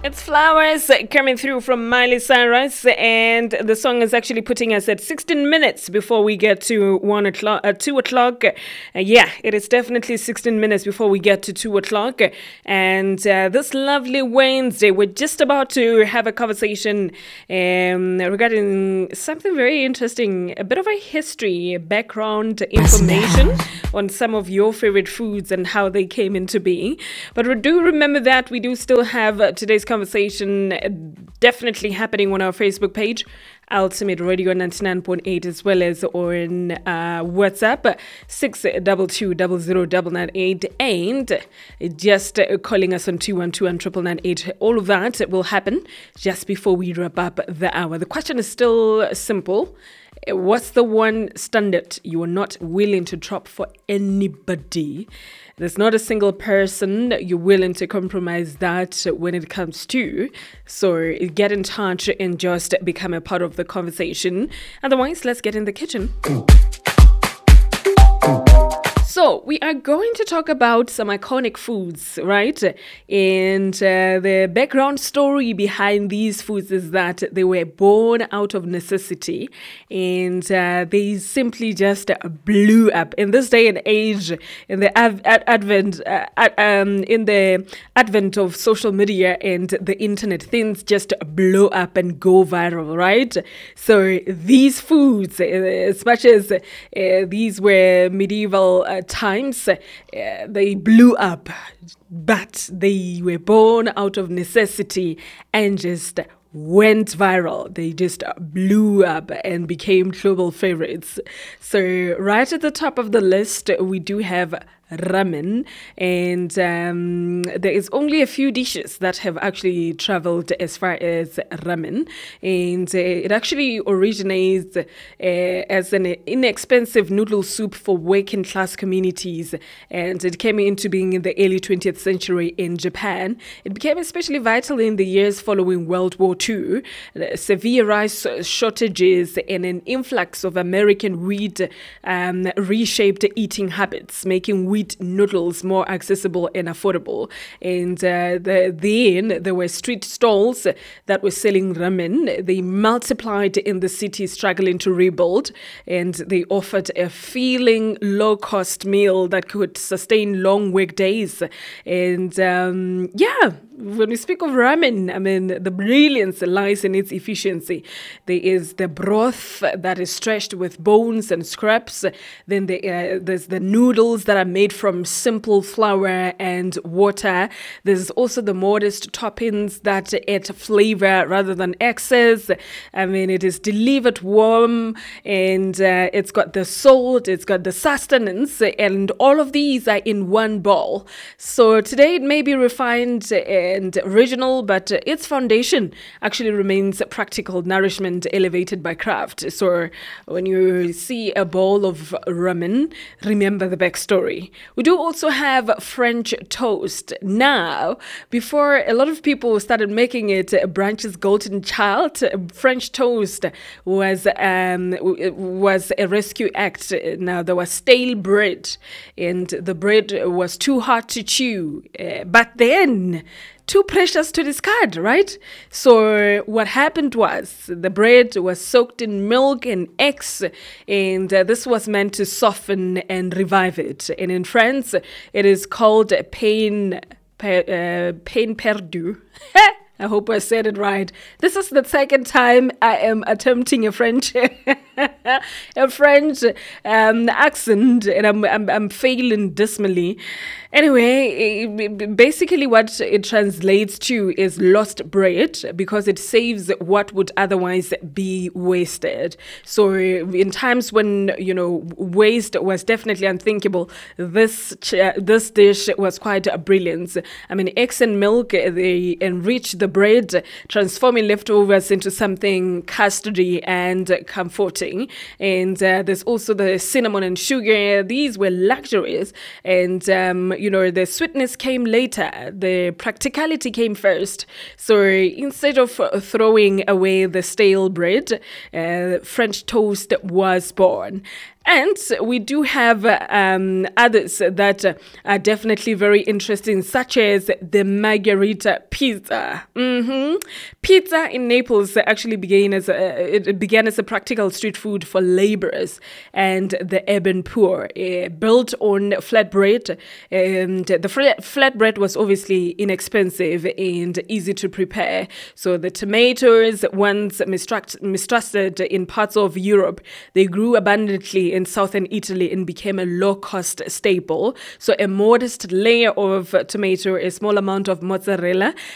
It's Flowers coming through from Miley Cyrus, and the song is actually putting us at 16 minutes before we get to 2 o'clock. Yeah, it is definitely 16 minutes before we get to 2 o'clock. And this lovely Wednesday, we're just about to have a conversation regarding something very interesting, a bit of a history, background information on some of your favorite foods and how they came into being. But do remember that we do still have today's conversation definitely happening on our Facebook page, Ultimate Radio 99.8, as well as on WhatsApp 622009998, and just calling us on 212-998. All of that will happen just before we wrap up the hour. The question is still simple. What's the one standard you are not willing to drop for anybody? There's not a single person you're willing to compromise that when it comes to. So get in touch and just become a part of the conversation. Otherwise, let's get in the kitchen. So we are going to talk about some iconic foods, right? And the background story behind these foods is that they were born out of necessity, and they simply just blew up in this day and age. In the advent of social media and the internet, things just blow up and go viral, right? So these foods, as much as these were medieval times, they blew up, but they were born out of necessity and just went viral. They just blew up and became global favorites. So right at the top of the list, we do have ramen, and there is only a few dishes that have actually traveled as far as ramen, and it actually originates as an inexpensive noodle soup for working class communities, and it came into being in the early 20th century in Japan. It became especially vital in the years following World War II. Severe rice shortages and an influx of American wheat reshaped eating habits, making wheat noodles more accessible and affordable. And then there were street stalls that were selling ramen. They multiplied in the city struggling to rebuild, and they offered a filling, low-cost meal that could sustain long work days. And when we speak of ramen, I mean, the brilliance lies in its efficiency. There is the broth that is stretched with bones and scraps. Then there's the noodles that are made from simple flour and water. There's also the modest toppings that add flavor rather than excess. I mean, it is delivered warm, and it's got the salt, it's got the sustenance, and all of these are in one bowl. So today it may be refined and original, but its foundation actually remains practical nourishment elevated by craft. So when you see a bowl of ramen, remember the backstory. We do also have French toast. Now, before a lot of people started making it Branch's golden child, French toast was a rescue act. Now, there was stale bread, and the bread was too hard to chew. But then too precious to discard, right? So what happened was the bread was soaked in milk and eggs, and this was meant to soften and revive it. And in France, it is called pain perdu. I hope I said it right. This is the second time I am attempting a French accent, and I'm failing dismally. Anyway, basically what it translates to is lost bread, because it saves what would otherwise be wasted. So in times when, waste was definitely unthinkable, this dish was quite a brilliance. I mean, eggs and milk, they enrich the bread, transforming leftovers into something custardy and comforting. And there's also the cinnamon and sugar. These were luxuries, and the sweetness came later. The practicality came first. So instead of throwing away the stale bread, French toast was born. And we do have others that are definitely very interesting, such as the margherita pizza. Pizza in Naples actually began as a practical street food for laborers and the urban poor, built on flatbread. And the flatbread was obviously inexpensive and easy to prepare. So the tomatoes, once mistrusted in parts of Europe, they grew abundantly in southern Italy and became a low-cost staple. So a modest layer of tomato, a small amount of mozzarella,